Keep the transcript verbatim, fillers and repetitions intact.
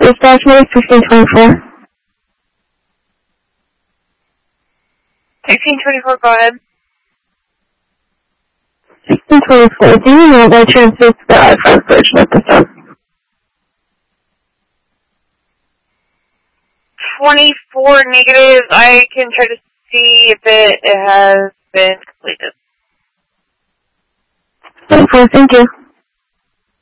Dispatch number sixteen twenty-four. sixteen twenty-four, go ahead. sixteen twenty-four, do you know by chance it's the I five version of the phone? twenty-four negative, I can try to see if it, it has been completed. Okay, thank you.